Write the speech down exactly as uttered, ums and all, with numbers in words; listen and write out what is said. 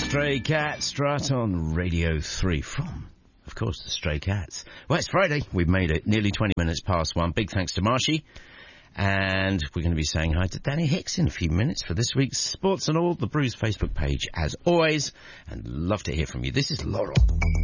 Stray Cats, Strut on Radio three from, of course, the Stray Cats. Well, it's Friday. We've made it nearly twenty minutes past one. Big thanks to Marshy. And we're going to be saying hi to Danny Hicks in a few minutes for this week's Sports and All, the Brews Facebook page, as always. And love to hear from you. This is Laurel.